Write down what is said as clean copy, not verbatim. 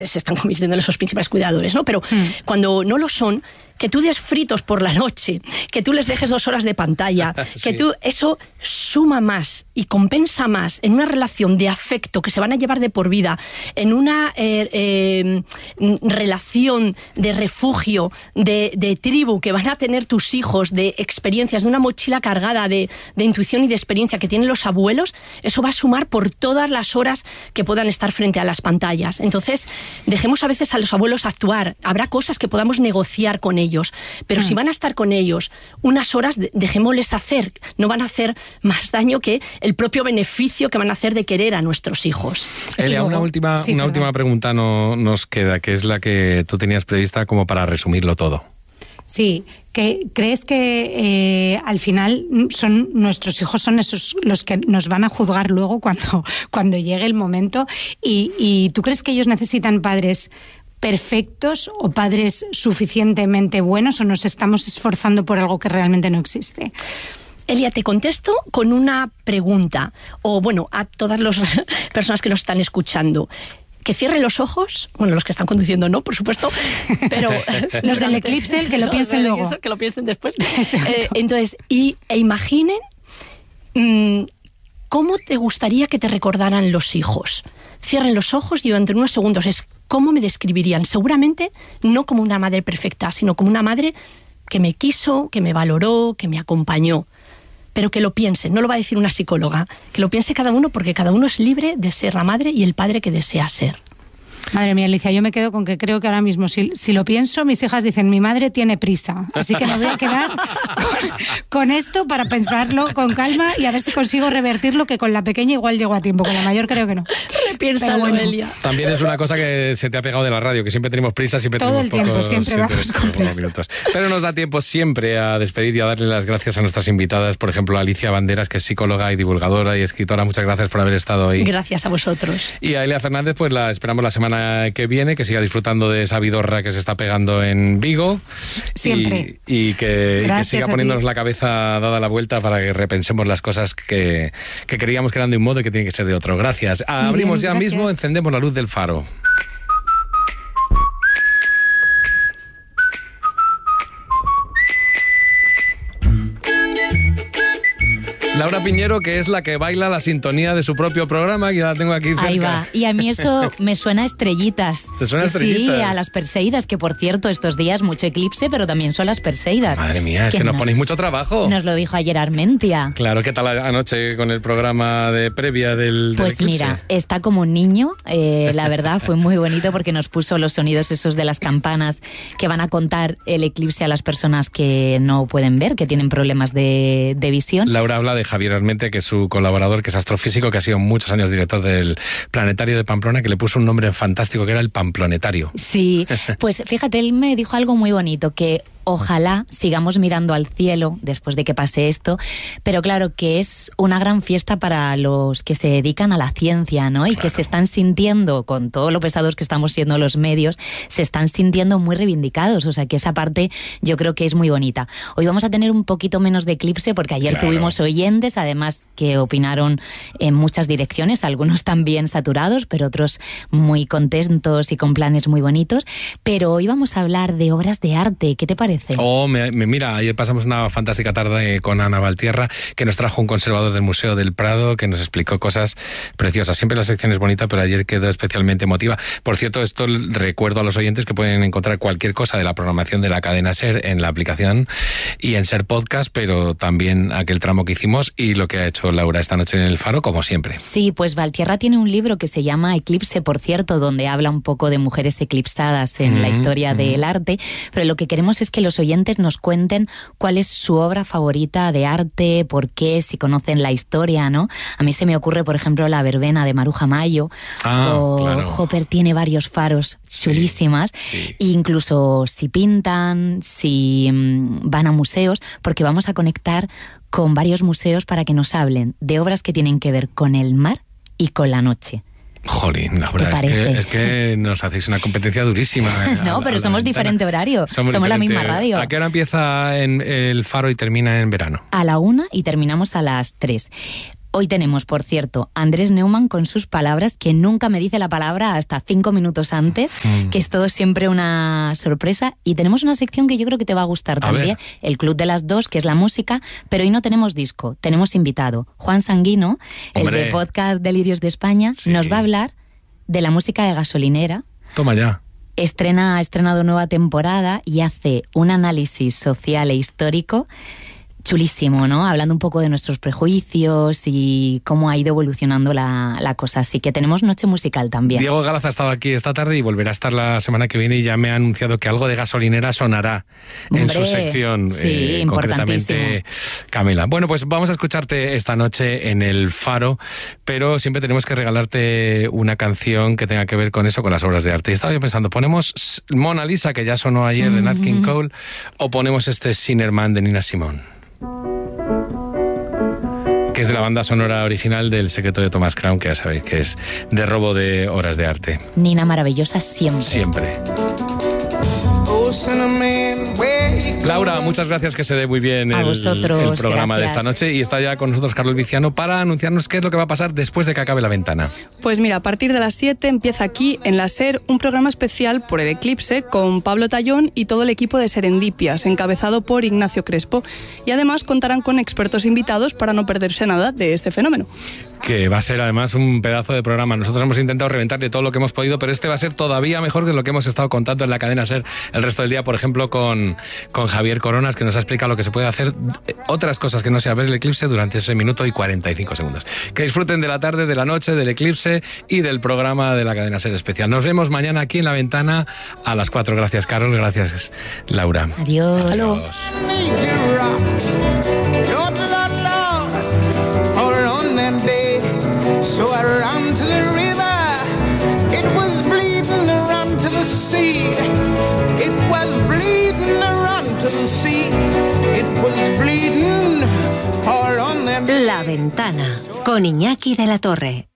se están convirtiendo en esos principales cuidadores, ¿no? Pero cuando no lo son, que tú des fritos por la noche, que tú les dejes 2 horas de pantalla, sí. Eso suma más y compensa más en una relación de afecto que se van a llevar de por vida, en una relación de refugio, de tribu que van a tener tus hijos, de experiencias, de una mochila cargada de intuición y de experiencia que tienen los abuelos. Eso va a sumar por todas las horas que puedan estar frente a las pantallas. Entonces, dejemos a veces a los abuelos actuar. Habrá cosas que podamos negociar con ellos, pero si van a estar con ellos unas horas, dejémosles hacer. No van a hacer más daño que el propio beneficio que van a hacer de querer a nuestros hijos. Elia, una última pregunta nos queda, que es la que tú tenías prevista como para resumirlo todo. Sí, ¿crees que al final son nuestros hijos son esos los que nos van a juzgar luego cuando llegue el momento? ¿Y tú crees que ellos necesitan padres perfectos o padres suficientemente buenos, o nos estamos esforzando por algo que realmente no existe? Elia, te contesto con una pregunta, o bueno, a todas las personas que nos están escuchando. Que cierren los ojos, bueno, los que están conduciendo no, por supuesto, pero los del eclipse, que lo piensen luego. Que lo piensen después. Entonces, e imaginen cómo te gustaría que te recordaran los hijos. Cierren los ojos y durante unos segundos ¿cómo me describirían? Seguramente no como una madre perfecta, sino como una madre que me quiso, que me valoró, que me acompañó. Pero que lo piense, no lo va a decir una psicóloga, que lo piense cada uno, porque cada uno es libre de ser la madre y el padre que desea ser. Madre mía, Alicia, yo me quedo con que creo que ahora mismo, si lo pienso, mis hijas dicen, mi madre tiene prisa. Así que me voy a quedar con esto para pensarlo con calma y a ver si consigo revertirlo, que con la pequeña igual llego a tiempo, con la mayor creo que no. Repiénsalo, bueno, Elia. También es una cosa que se te ha pegado de la radio, que siempre tenemos prisa, siempre todo tenemos el tiempo, siempre vamos con prisa. Minutos. Pero nos da tiempo siempre a despedir y a darle las gracias a nuestras invitadas, por ejemplo, a Alicia Banderas, que es psicóloga y divulgadora y escritora. Muchas gracias por haber estado hoy. Gracias a vosotros. Y a Elia Fernández, pues la esperamos la semana que viene, que siga disfrutando de esa vidorra que se está pegando en Vigo. Siempre. Y que siga poniéndonos la cabeza dada la vuelta para que repensemos las cosas que creíamos que eran de un modo y que tienen que ser de otro. Gracias. Abrimos ya mismo, encendemos la luz del faro. Laura Piñero, que es la que baila la sintonía de su propio programa, que ya la tengo aquí cerca. Ahí va, y a mí eso me suena a estrellitas. ¿Te suena a estrellitas? Sí, a las Perseidas, que por cierto, estos días mucho eclipse, pero también son las Perseidas. Madre mía, es que nos ponéis mucho trabajo. Nos lo dijo ayer Armentia. Claro, ¿qué tal anoche con el programa de previa del Pues eclipse? Mira, está como un niño, la verdad, fue muy bonito porque nos puso los sonidos esos de las campanas que van a contar el eclipse a las personas que no pueden ver, que tienen problemas de visión. Laura habla de Javier Armentia, que es su colaborador, que es astrofísico, que ha sido muchos años director del Planetario de Pamplona, que le puso un nombre fantástico, que era el Pamplonetario. Sí, pues fíjate, él me dijo algo muy bonito, que ojalá sigamos mirando al cielo después de que pase esto, pero claro que es una gran fiesta para los que se dedican a la ciencia, ¿no? Y claro, que se están sintiendo, con todo lo pesados que estamos siendo los medios, se están sintiendo muy reivindicados, o sea que esa parte yo creo que es muy bonita. Hoy vamos a tener un poquito menos de eclipse porque ayer tuvimos oyentes, además que opinaron en muchas direcciones, algunos también saturados, pero otros muy contentos y con planes muy bonitos, pero hoy vamos a hablar de obras de arte. ¿Qué te parece? Mira, ayer pasamos una fantástica tarde con Ana Valtierra, que nos trajo un conservador del Museo del Prado, que nos explicó cosas preciosas. Siempre la sección es bonita, pero ayer quedó especialmente emotiva. Por cierto, esto recuerdo a los oyentes que pueden encontrar cualquier cosa de la programación de la cadena SER en la aplicación y en SER Podcast, pero también aquel tramo que hicimos y lo que ha hecho Laura esta noche en el Faro, como siempre. Sí, pues Valtierra tiene un libro que se llama Eclipse, por cierto, donde habla un poco de mujeres eclipsadas en la historia del arte, pero lo que queremos es que los oyentes nos cuenten cuál es su obra favorita de arte, por qué, si conocen la historia, ¿no? A mí se me ocurre, por ejemplo, La verbena de Maruja Mayo, Hopper tiene varios faros chulísimas, e incluso si pintan, si van a museos, porque vamos a conectar con varios museos para que nos hablen de obras que tienen que ver con el mar y con la noche. Jolín, Laura, es que nos hacéis una competencia durísima. No, pero somos diferente horario. Somos la misma radio. ¿A qué hora empieza en el Faro y termina en verano? A la 1 y terminamos a las 3. Hoy tenemos, por cierto, a Andrés Neumann con sus palabras, que nunca me dice la palabra hasta 5 minutos antes, que es todo siempre una sorpresa. Y tenemos una sección que yo creo que te va a gustar también, el Club de las Dos, que es la música, pero hoy no tenemos disco, tenemos invitado. Juan Sanguino, ¡hombre!, el de Podcast Delirios de España, sí, nos va a hablar de la música de Gasolinera. Toma ya. Ha estrenado nueva temporada y hace un análisis social e histórico chulísimo, ¿no? Hablando un poco de nuestros prejuicios y cómo ha ido evolucionando la cosa. Así que tenemos noche musical también. Diego Galaz ha estado aquí esta tarde y volverá a estar la semana que viene, y ya me ha anunciado que algo de Gasolinera sonará en su sección, sí, concretamente Camila. Bueno, pues vamos a escucharte esta noche en El Faro, pero siempre tenemos que regalarte una canción que tenga que ver con eso, con las obras de arte. Y estaba yo pensando, ¿ponemos Mona Lisa, que ya sonó ayer, de Nat King Cole, o ponemos este Sinnerman de Nina Simone? Que es de la banda sonora original del Secreto de Thomas Crown, que ya sabéis que es de robo de obras de arte. Nina maravillosa siempre. Siempre. Laura, muchas gracias, que se dé muy bien el programa, gracias, de esta noche. Y está ya con nosotros Carlos Viciano para anunciarnos qué es lo que va a pasar después de que acabe La Ventana. Pues mira, a partir de las 7 empieza aquí en la SER un programa especial por el eclipse con Pablo Tallón y todo el equipo de Serendipias, encabezado por Ignacio Crespo. Y además contarán con expertos invitados para no perderse nada de este fenómeno. Que va a ser además un pedazo de programa. Nosotros hemos intentado reventarle todo lo que hemos podido, pero este va a ser todavía mejor que lo que hemos estado contando en la cadena SER el resto del día, por ejemplo, con Javier Coronas, que nos ha explicado lo que se puede hacer, otras cosas que no sea ver el eclipse durante ese minuto y 45 segundos. Que disfruten de la tarde, de la noche, del eclipse y del programa de la cadena SER especial. Nos vemos mañana aquí en La Ventana a las 4. Gracias, Carol. Gracias, Laura. Adiós. Hasta luego. So I ran to the river, it was bleeding, I ran to the sea, it was bleeding, I ran to the sea, it was bleeding all on them. La Ventana, con Iñaki de la Torre.